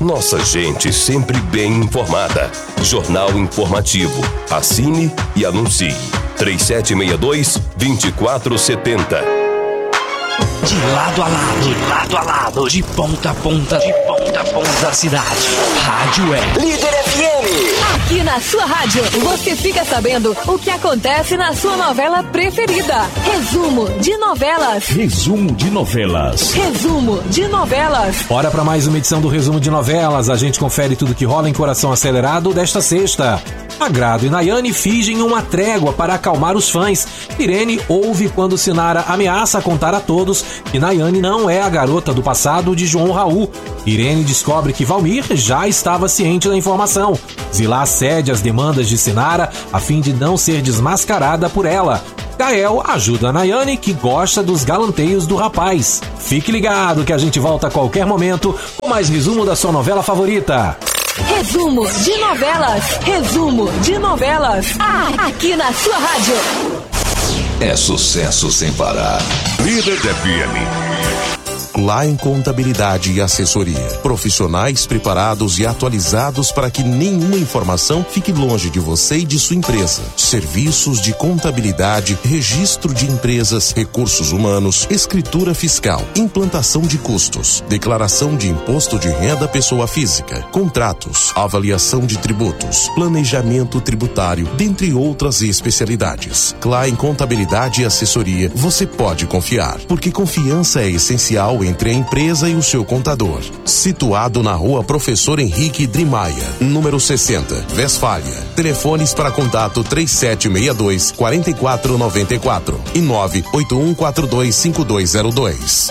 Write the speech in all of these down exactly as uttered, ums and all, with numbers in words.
Nossa gente sempre bem informada. Jornal Informativo. Assine e anuncie. três sete seis dois, dois quatro sete zero. De lado a lado, de lado a lado, de ponta a ponta, de ponta a ponta da cidade. Rádio é Líder F M. Aqui na sua rádio, você fica sabendo o que acontece na sua novela preferida. Resumo de novelas. Resumo de novelas. Resumo de novelas. Bora para mais uma edição do Resumo de Novelas. A gente confere tudo que rola em Coração Acelerado desta sexta. Agrado e Nayane fingem uma trégua para acalmar os fãs. Irene ouve quando Sinara ameaça contar a todos que Nayane não é a garota do passado de João Raul. Irene descobre que Valmir já estava ciente da informação. Zilá cede às demandas de Sinara a fim de não ser desmascarada por ela. Gael ajuda a Nayane, que gosta dos galanteios do rapaz. Fique ligado que a gente volta a qualquer momento com mais resumo da sua novela favorita. Resumo de novelas. Resumo de novelas. Ah, aqui na sua rádio. É sucesso sem parar. Líder F M. Klein Contabilidade e Assessoria. Profissionais preparados e atualizados para que nenhuma informação fique longe de você e de sua empresa. Serviços de contabilidade, registro de empresas, recursos humanos, escritura fiscal, implantação de custos, declaração de imposto de renda pessoa física, contratos, avaliação de tributos, planejamento tributário, dentre outras especialidades. Klein Contabilidade e Assessoria, você pode confiar, porque confiança é essencial entre a empresa e o seu contador. Situado na rua Professor Henrique Drimaia, número sessenta, Westfália. Telefones para contato três sete seis dois, quatro quatro nove quatro e nove oito um quatro dois cinco dois zero dois.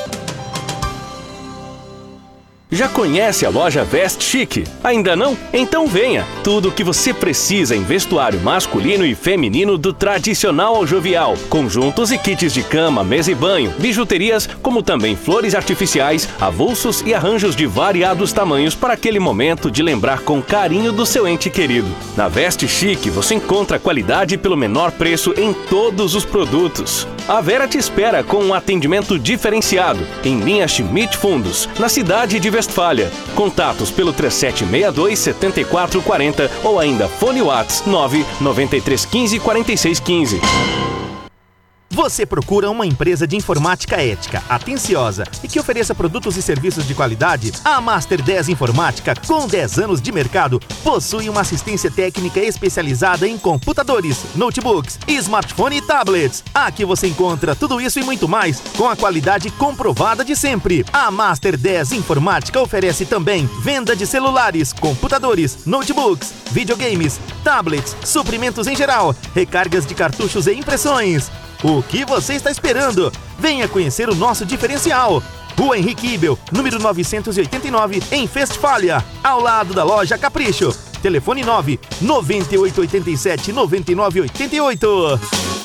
Já conhece a loja Vest Chic? Ainda não? Então venha! Tudo o que você precisa em vestuário masculino e feminino do tradicional ao jovial. Conjuntos e kits de cama, mesa e banho, bijuterias, como também flores artificiais, avulsos e arranjos de variados tamanhos para aquele momento de lembrar com carinho do seu ente querido. Na Vest Chic você encontra qualidade pelo menor preço em todos os produtos. A Vera te espera com um atendimento diferenciado em linha Schmidt Fundos, na cidade de Westfália. Contatos pelo três sete seis dois, sete quatro quatro zero ou ainda fone WhatsApp nove nove três um cinco, quatro seis um cinco. Você procura uma empresa de informática ética, atenciosa e que ofereça produtos e serviços de qualidade? A Master dez Informática, com dez anos de mercado, possui uma assistência técnica especializada em computadores, notebooks, smartphone e tablets. Aqui você encontra tudo isso e muito mais, com a qualidade comprovada de sempre. A Master dez Informática oferece também venda de celulares, computadores, notebooks, videogames, tablets, suprimentos em geral, recargas de cartuchos e impressões. O que você está esperando? Venha conhecer o nosso diferencial. Rua Henrique Ibel, número novecentos e oitenta e nove, em Westfália, ao lado da loja Capricho. Telefone nove nove oito oito sete, nove nove oito oito.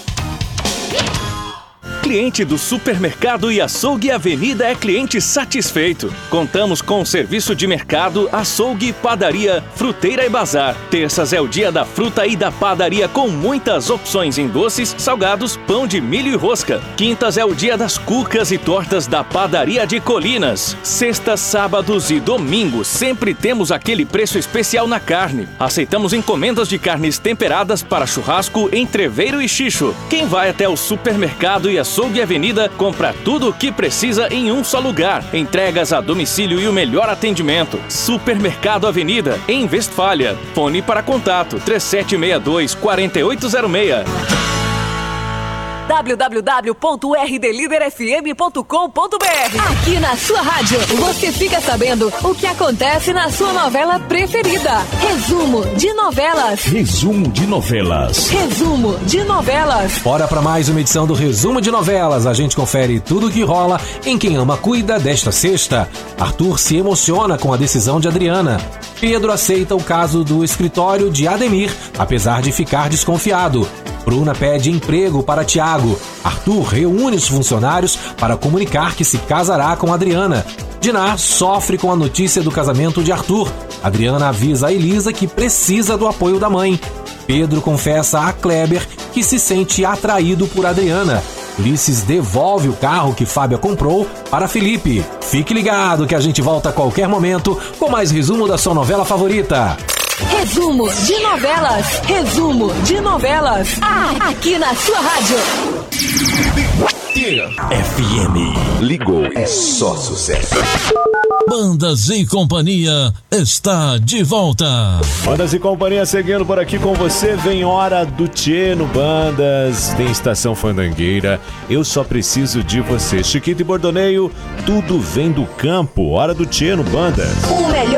Cliente do Supermercado e Açougue Avenida é cliente satisfeito. Contamos com o serviço de mercado, açougue, padaria, fruteira e bazar. Terças é o dia da fruta e da padaria com muitas opções em doces, salgados, pão de milho e rosca. Quintas é o dia das cucas e tortas da padaria de Colinas. Sextas, sábados e domingos sempre temos aquele preço especial na carne. Aceitamos encomendas de carnes temperadas para churrasco, entreveiro e xixo. Quem vai até o Supermercado e Açougue Açougue Avenida compra tudo o que precisa em um só lugar. Entregas a domicílio e o melhor atendimento. Supermercado Avenida, em Westfália. Fone para contato três sete seis dois, quatro oito zero seis. w w w ponto r d líder f m ponto com ponto b r. Aqui na sua rádio, você fica sabendo o que acontece na sua novela preferida. Resumo de novelas. Resumo de novelas. Resumo de novelas. Bora para mais uma edição do Resumo de Novelas. A gente confere tudo o que rola em Quem Ama Cuida desta sexta. Arthur se emociona com a decisão de Adriana. Pedro aceita o caso do escritório de Ademir, apesar de ficar desconfiado. Bruna pede emprego para Tiago. Arthur reúne os funcionários para comunicar que se casará com Adriana. Dinar sofre com a notícia do casamento de Arthur. Adriana avisa a Elisa que precisa do apoio da mãe. Pedro confessa a Kleber que se sente atraído por Adriana. Ulisses devolve o carro que Fábia comprou para Felipe. Fique ligado que a gente volta a qualquer momento com mais resumo da sua novela favorita. Resumo de novelas. Resumo de novelas. Ah, aqui na sua rádio. F M. Ligou, é só sucesso. Bandas e Companhia está de volta. Bandas e Companhia seguindo por aqui com você. Vem hora do Tchê no Bandas. Tem Estação Fandangueira. Eu só preciso de você. Chiquito e Bordoneio. Tudo vem do campo. Hora do Tchê no Bandas. O melhor